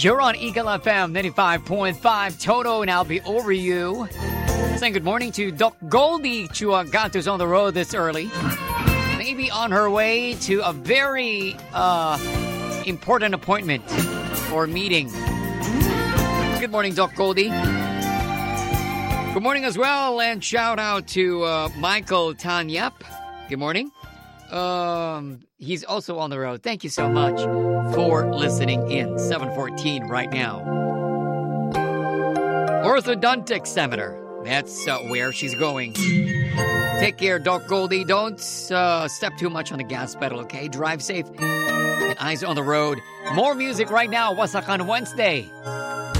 You're on Eagle FM 95.5. Toto and I'll be over you. Saying good morning to Doc Goldie Chuagatos on the road this early. Maybe on her way to a very important appointment or meeting. Good morning, Doc Goldie. Good morning as well, and shout out to Michael Tanyap. Good morning. He's also on the road. Thank you so much for listening in. 7:14 right now. Orthodontic Seminar. That's where she's going. Take care, Doc Goldie. Don't step too much on the gas pedal, okay? Drive safe and eyes on the road. More music right now. Wasakan Wednesday.